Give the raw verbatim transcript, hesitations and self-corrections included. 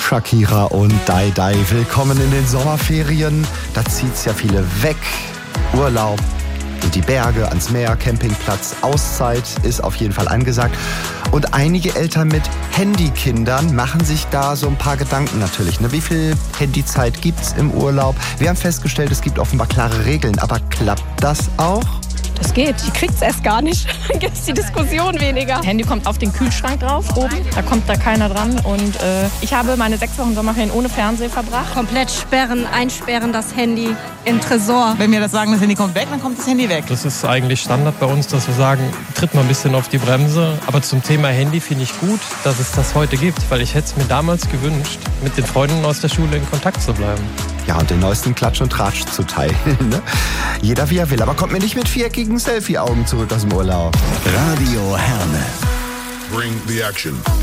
Shakira und Dai Dai. Willkommen in den Sommerferien. Da zieht's ja viele weg. Urlaub in die Berge, ans Meer, Campingplatz. Auszeit ist auf jeden Fall angesagt. Und einige Eltern mit Handykindern machen sich da so ein paar Gedanken natürlich. Ne? Wie viel Handyzeit gibt's im Urlaub? Wir haben festgestellt, es gibt offenbar klare Regeln. Aber klappt das auch? Das geht. Die kriegt's erst gar nicht. Dann gibt's die Diskussion weniger. Handy kommt auf den Kühlschrank drauf oben. Da kommt da keiner dran. Und äh, ich habe meine sechs Wochen Sommerferien ohne Fernsehen verbracht. Komplett sperren, einsperren das Handy im Tresor. Wenn wir das sagen, das Handy kommt weg, dann kommt das Handy weg. Das ist eigentlich Standard bei uns, dass wir sagen, tritt mal ein bisschen auf die Bremse. Aber zum Thema Handy finde ich gut, dass es das heute gibt. Weil ich hätte es mir damals gewünscht, mit den Freunden aus der Schule in Kontakt zu bleiben. Ja, und den neuesten Klatsch und Tratsch zu teilen. Ne? Jeder wie er will, aber kommt mir nicht mit viereckigen Selfie-Augen zurück aus dem Urlaub. Radio Herne. Bring the action.